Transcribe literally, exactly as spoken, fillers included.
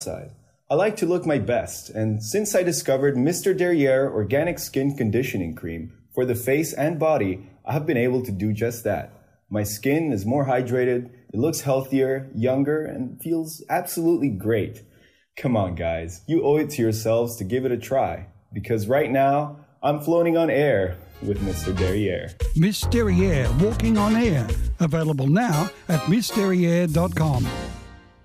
side. I like to look my best, and since I discovered Mister Derriere Organic Skin Conditioning Cream for the face and body, I have been able to do just that. My skin is more hydrated, it looks healthier, younger, and feels absolutely great. Come on, guys, you owe it to yourselves to give it a try, because right now, I'm floating on air with Mister Derriere. Miss Derriere Walking on Air, available now at miss derriere dot com.